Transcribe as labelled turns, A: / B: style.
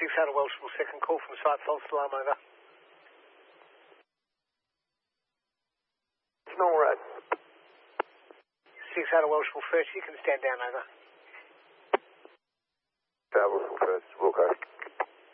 A: out of Welshpool, second call from site, false alarm, over.
B: No road.
A: 6 out of Welshpool, first, you can stand down, over.
B: Welshpool, first, Wilco.